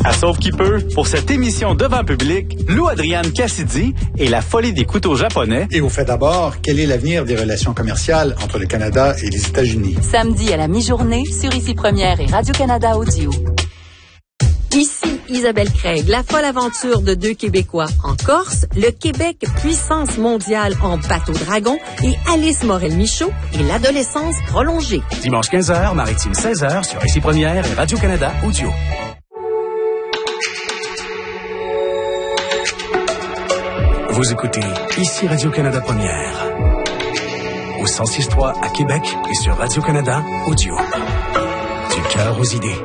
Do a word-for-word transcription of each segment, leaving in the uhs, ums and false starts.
À Sauve qui peut, pour cette émission devant public, Lou Adrienne Cassidy et la folie des couteaux japonais. Et au fait d'abord, quel est l'avenir des relations commerciales entre le Canada et les États-Unis? Samedi à la mi-journée sur Ici Première et Radio-Canada Audio. Ici Isabelle Craig, la folle aventure de deux Québécois en Corse, le Québec puissance mondiale en bateau-dragon et Alice Morel-Michaud et l'adolescence prolongée. Dimanche quinze heures, Maritime seize heures sur Ici Première et Radio-Canada Audio. Vous écoutez Ici Radio-Canada Première. Au cent six point trois à Québec et sur Radio-Canada Audio. Du cœur aux idées.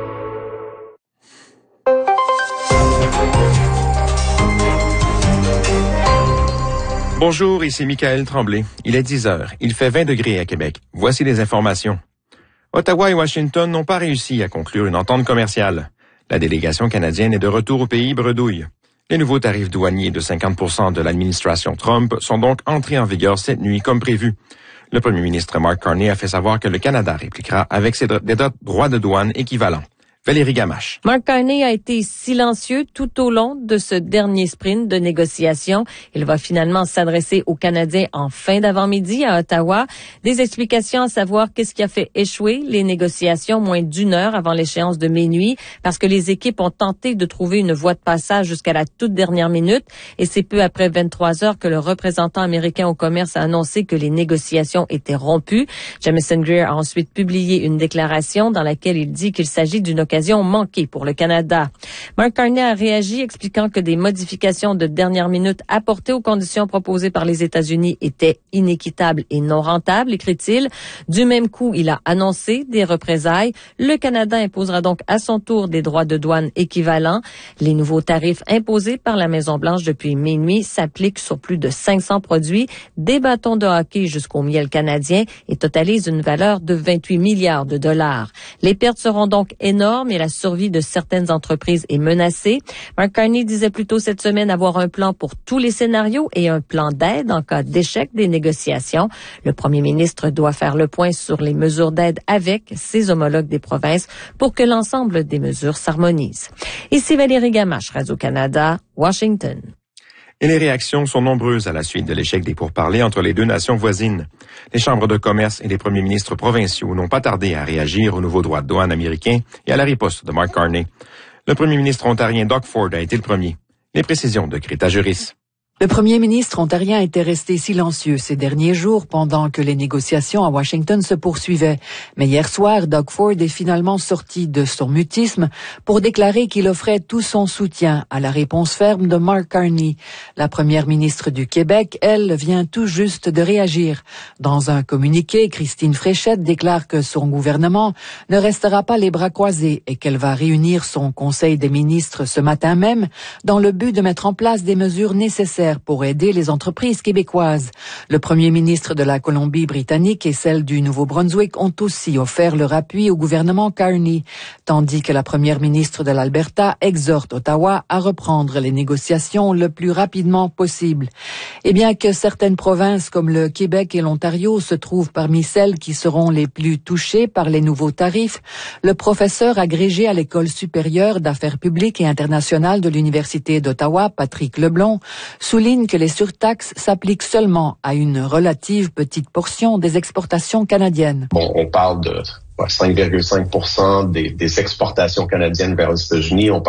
Bonjour, ici Michael Tremblay. Il est dix heures. Il fait vingt degrés à Québec. Voici les informations. Ottawa et Washington n'ont pas réussi à conclure une entente commerciale. La délégation canadienne est de retour au pays bredouille. Les nouveaux tarifs douaniers de cinquante pour cent de l'administration Trump sont donc entrés en vigueur cette nuit comme prévu. Le premier ministre Mark Carney a fait savoir que le Canada répliquera avec ses des droits de douane équivalents. Valérie Gamache. Mark Carney a été silencieux tout au long de ce dernier sprint de négociation. Il va finalement s'adresser aux Canadiens en fin d'avant-midi à Ottawa. Des explications à savoir qu'est-ce qui a fait échouer les négociations moins d'une heure avant l'échéance de minuit, parce que les équipes ont tenté de trouver une voie de passage jusqu'à la toute dernière minute. Et c'est peu après vingt-trois heures que le représentant américain au commerce a annoncé que les négociations étaient rompues. Jamieson Greer a ensuite publié une déclaration dans laquelle il dit qu'il s'agit d'une occasion manquée pour le Canada. Mark Carney a réagi expliquant que des modifications de dernière minute apportées aux conditions proposées par les États-Unis étaient inéquitables et non rentables, écrit-il. Du même coup, il a annoncé des représailles. Le Canada imposera donc à son tour des droits de douane équivalents. Les nouveaux tarifs imposés par la Maison-Blanche depuis minuit s'appliquent sur plus de cinq cents produits, des bâtons de hockey jusqu'au miel canadien et totalisent une valeur de vingt-huit milliards de dollars. Les pertes seront donc énormes et la survie de certaines entreprises est menacée. Mark Carney disait plus tôt cette semaine avoir un plan pour tous les scénarios et un plan d'aide en cas d'échec des négociations. Le premier ministre doit faire le point sur les mesures d'aide avec ses homologues des provinces pour que l'ensemble des mesures s'harmonisent. Ici Valérie Gamache, Radio-Canada, Washington. Et les réactions sont nombreuses à la suite de l'échec des pourparlers entre les deux nations voisines. Les chambres de commerce et les premiers ministres provinciaux n'ont pas tardé à réagir aux nouveaux droits de douane américains et à la riposte de Mark Carney. Le premier ministre ontarien Doug Ford a été le premier. Les précisions de Greta Juris. Le premier ministre ontarien était resté silencieux ces derniers jours pendant que les négociations à Washington se poursuivaient. Mais hier soir, Doug Ford est finalement sorti de son mutisme pour déclarer qu'il offrait tout son soutien à la réponse ferme de Mark Carney. La première ministre du Québec, elle, vient tout juste de réagir. Dans un communiqué, Christine Fréchette déclare que son gouvernement ne restera pas les bras croisés et qu'elle va réunir son conseil des ministres ce matin même dans le but de mettre en place des mesures nécessaires pour aider les entreprises québécoises. Le premier ministre de la Colombie-Britannique et celle du Nouveau-Brunswick ont aussi offert leur appui au gouvernement Carney, tandis que la première ministre de l'Alberta exhorte Ottawa à reprendre les négociations le plus rapidement possible. Et bien que certaines provinces comme le Québec et l'Ontario se trouvent parmi celles qui seront les plus touchées par les nouveaux tarifs, le professeur agrégé à l'École supérieure d'affaires publiques et internationales de l'Université d'Ottawa, Patrick Leblond, souligne que les surtaxes s'appliquent seulement à une relative petite portion des exportations canadiennes. Bon, on parle de cinq virgule cinq pour cent des, des exportations canadiennes vers les États-Unis. On